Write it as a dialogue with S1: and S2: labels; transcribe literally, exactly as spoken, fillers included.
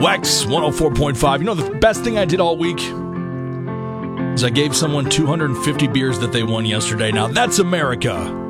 S1: Wex one oh four point five. You know, the best thing I did all week is I gave someone two hundred fifty beers that they won yesterday. Now, that's America.